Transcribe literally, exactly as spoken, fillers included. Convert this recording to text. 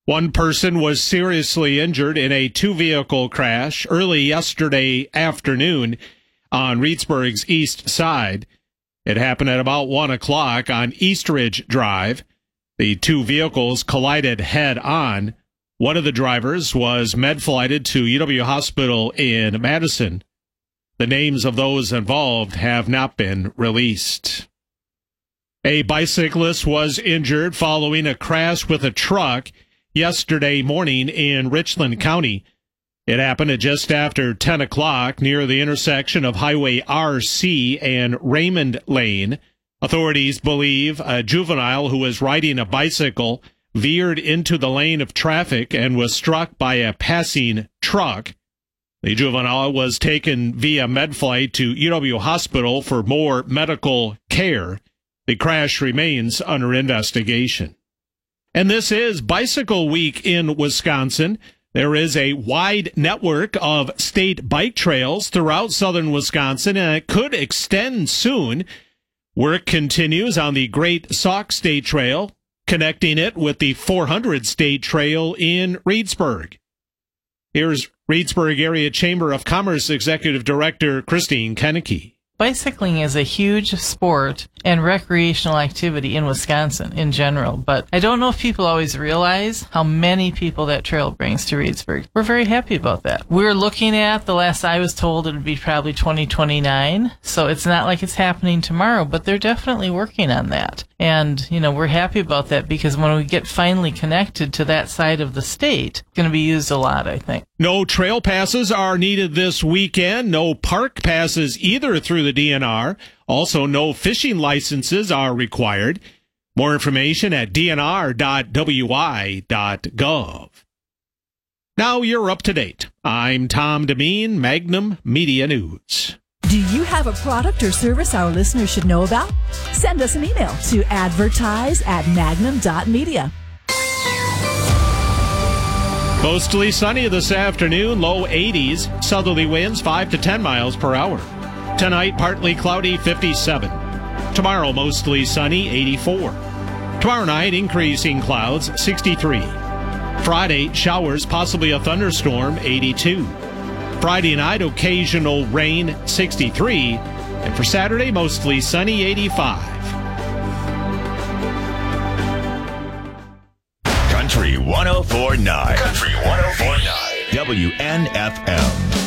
One person was seriously injured in a two-vehicle crash early yesterday afternoon on Reedsburg's east side. It happened at about one o'clock on Eastridge Drive. The two vehicles collided head-on. One of the drivers was med-flighted to U W Hospital in Madison. The names of those involved have not been released. A bicyclist was injured following a crash with a truck yesterday morning in Richland County. It happened at just after ten o'clock near the intersection of Highway R C and Raymond Lane. Authorities believe a juvenile who was riding a bicycle veered into the lane of traffic and was struck by a passing truck. The juvenile was taken via MedFlight to U W Hospital for more medical care. The crash remains under investigation. And this is Bicycle Week in Wisconsin. There is a wide network of state bike trails throughout southern Wisconsin, and it could extend soon. Work continues on the Great Sauk State Trail, connecting it with the four hundred State Trail in Reedsburg. Here's Reedsburg Area Chamber of Commerce Executive Director Christine Kennecke. Bicycling is a huge sport and recreational activity in Wisconsin in general, but I don't know if people always realize how many people that trail brings to Reedsburg. We're very happy about that. We're looking at, the last I was told, it would be probably twenty twenty-nine, so it's not like it's happening tomorrow, but they're definitely working on that. And, you know, we're happy about that because when we get finally connected to that side of the state, it's going to be used a lot, I think. No trail passes are needed this weekend. No park passes either through the D N R. Also, no fishing licenses are required. More information at d n r dot w i dot gov. Now you're up to date. I'm Tom Demeen, Magnum Media News. Do you have a product or service our listeners should know about? Send us an email to advertise at magnum dot media. Mostly sunny this afternoon, low eighties, southerly winds five to ten miles per hour. Tonight, partly cloudy, fifty-seven. Tomorrow, mostly sunny, eighty-four. Tomorrow night, increasing clouds, sixty-three. Friday, showers, possibly a thunderstorm, eighty-two. Friday night, occasional rain, sixty-three. And for Saturday, mostly sunny, eighty-five. Country one oh four point nine. Country one oh four point nine. W N F M.